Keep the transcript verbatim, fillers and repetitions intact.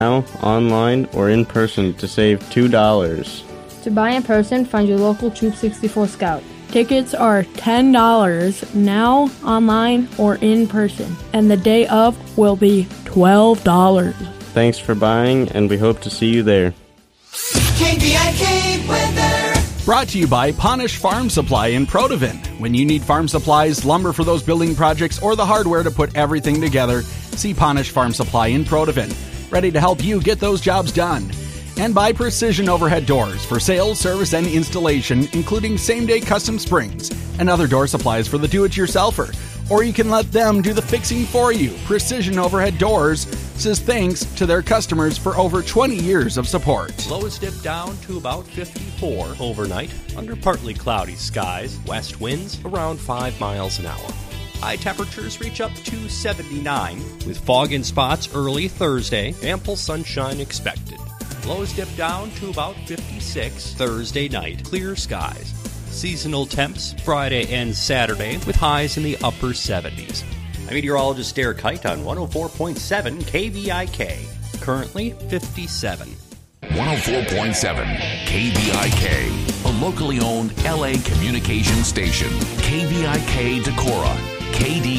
now, online, or in person to save two dollars. To buy in person, find your local Troop sixty-four Scout. Tickets are ten dollars now, online, or in person. And the day of will be twelve dollars. Thanks for buying, and we hope to see you there. K V I K weather. Brought to you by Ponish Farm Supply in Protivin. When you need farm supplies, lumber for those building projects, or the hardware to put everything together, see Ponish Farm Supply in Protivin. Ready to help you get those jobs done. And by Precision Overhead Doors for sales, service, and installation, including same-day custom springs and other door supplies for the do-it-yourselfer. Or you can let them do the fixing for you. Precision Overhead Doors says thanks to their customers for over twenty years of support. Lows dip down to about fifty-four overnight under partly cloudy skies. West winds around five miles an hour. High temperatures reach up to seventy-nine with fog in spots early Thursday. Ample sunshine expected. Lows dip down to about fifty-six Thursday night. Clear skies. Seasonal temps Friday and Saturday with highs in the upper seventies. I'm meteorologist Derek Height on one oh four point seven K V I K. Currently fifty-seven. one oh four point seven K V I K, a locally owned L A communication station. K V I K Decorah, K D